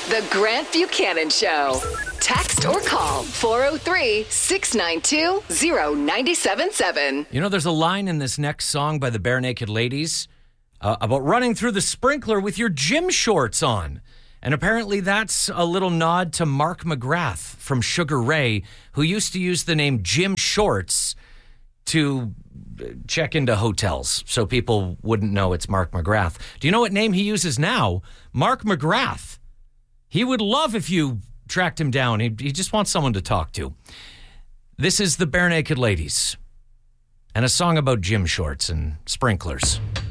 The Grant Buchanan Show. Text or call 403-692-0977. You know, there's a line in this next song by the Bare Naked Ladies about running through the sprinkler with your gym shorts on. And apparently that's a little nod to Mark McGrath from Sugar Ray, who used to use the name Jim Shorts to check into hotels so people wouldn't know it's Mark McGrath. Do you know what name he uses now? Mark McGrath. He would love if you tracked him down. He just wants someone to talk to. This is the Bare Naked Ladies and a song about gym shorts and sprinklers.